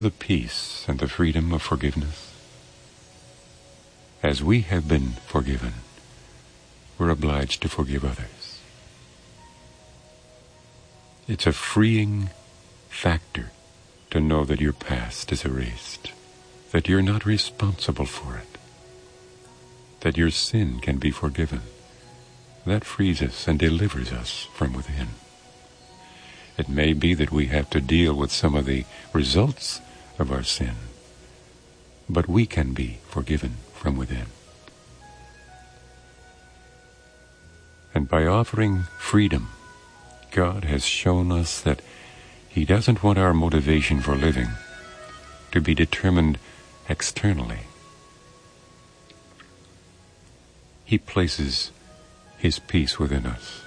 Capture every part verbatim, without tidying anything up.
the peace and the freedom of forgiveness. As we have been forgiven, we're obliged to forgive others. It's a freeing factor to know that your past is erased, that you're not responsible for it, that your sin can be forgiven. That frees us and delivers us from within. It may be that we have to deal with some of the results of our sin, but we can be forgiven from within. And by offering freedom, God has shown us that He doesn't want our motivation for living to be determined externally. He places His peace within us.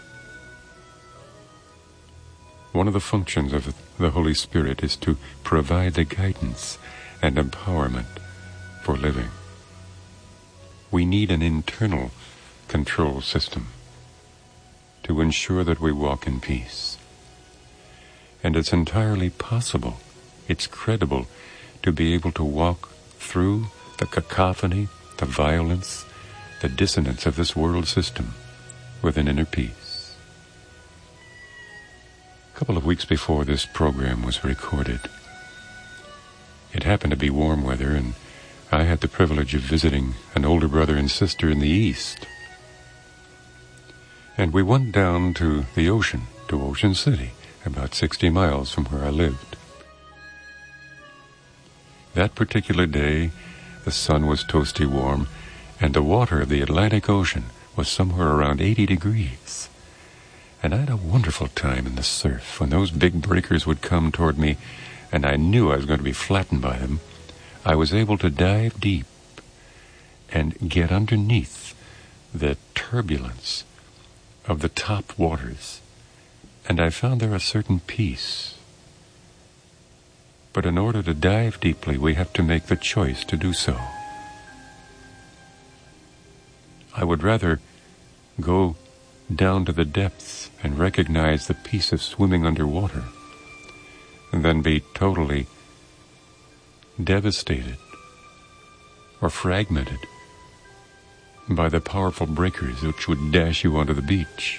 One of the functions of the Holy Spirit is to provide the guidance and empowerment for living. We need an internal control system to ensure that we walk in peace. And it's entirely possible, it's credible, to be able to walk through the cacophony, the violence, the dissonance of this world system with an inner peace. A couple of weeks before this program was recorded, it happened to be warm weather, and I had the privilege of visiting an older brother and sister in the East. And we went down to the ocean, to Ocean City, about sixty miles from where I lived. That particular day, the sun was toasty warm, and the water of the Atlantic Ocean was somewhere around eighty degrees. And I had a wonderful time in the surf when those big breakers would come toward me, and I knew I was going to be flattened by them. I was able to dive deep and get underneath the turbulence of the top waters, and I found there a certain peace. But in order to dive deeply, we have to make the choice to do so. I would rather go down to the depths and recognize the peace of swimming underwater than be totally devastated or fragmented by the powerful breakers which would dash you onto the beach.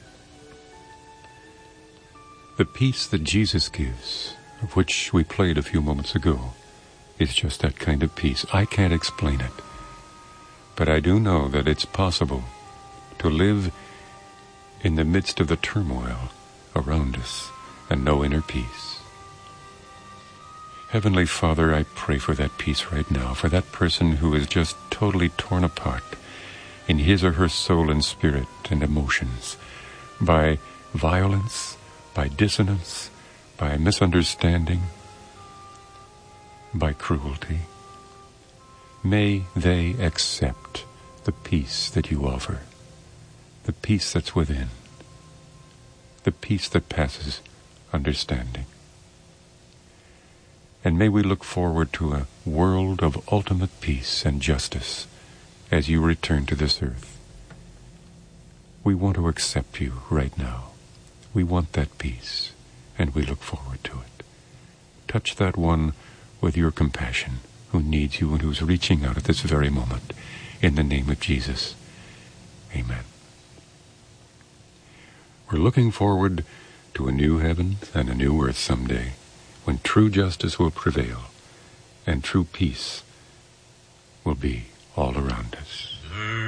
The peace that Jesus gives, of which we played a few moments ago, is just that kind of peace. I can't explain it, but I do know that it's possible to live in the midst of the turmoil around us and know inner peace. Heavenly Father, I pray for that peace right now, for that person who is just totally torn apart in his or her soul and spirit and emotions by violence, by dissonance, by misunderstanding, by cruelty. May they accept the peace that you offer, the peace that's within, the peace that passes understanding. And may we look forward to a world of ultimate peace and justice as you return to this earth. We want to accept you right now. We want that peace, and we look forward to it. Touch that one with your compassion who needs you and who's reaching out at this very moment. In the name of Jesus, amen. We're looking forward to a new heaven and a new earth someday, when true justice will prevail and true peace will be all around us.